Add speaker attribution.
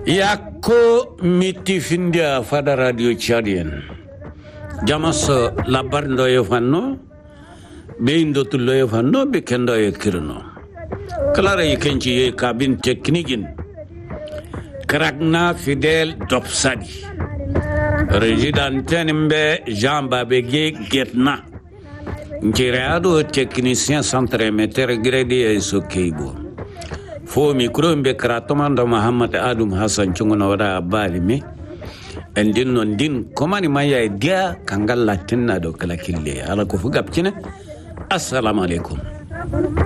Speaker 1: Yako miti findia fada radio Chadien. Jamas labar ndo yefanno, be indo tullo yefanno, be kendo ye kirno. Klara yikenchi ye kabin teknikin. Kragna Fidel Dopsadi. Résident Mbe Jean Babege Getna. Nkireado technicien centre meter gredi e sokeibo. Fo micro mbe kratomando Muhammad Adum Hassan chungona wada balimi. Endin non din komani maya dia kangal latinna do kala kille. Ala ko fu gapcine. Assalamu alaikum.